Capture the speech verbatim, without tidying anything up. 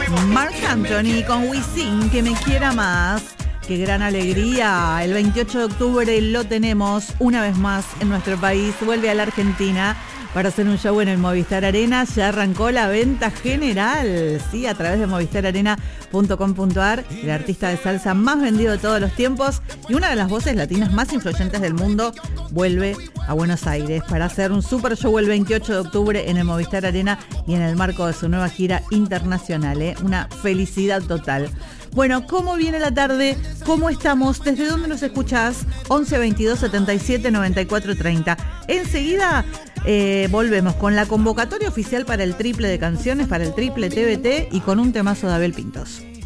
Marc Anthony con Wisin, que me quiera más. Qué gran alegría. El veintiocho de octubre lo tenemos una vez más en nuestro país. Vuelve a la Argentina para hacer un show en el Movistar Arena. Ya arrancó la venta general, sí, a través de movistar arena punto com punto a r. El artista de salsa más vendido de todos los tiempos y una de las voces latinas más influyentes del mundo vuelve a Buenos Aires para hacer un super show el veintiocho de octubre en el Movistar Arena y en el marco de su nueva gira internacional, ¿eh? Una felicidad total. Bueno, ¿cómo viene la tarde? ¿Cómo estamos? ¿Desde dónde nos escuchás? once veintidós setenta y siete noventa y cuatro treinta. Enseguida eh, volvemos con la convocatoria oficial para el triple de canciones, para el triple T B T y con un temazo de Abel Pintos.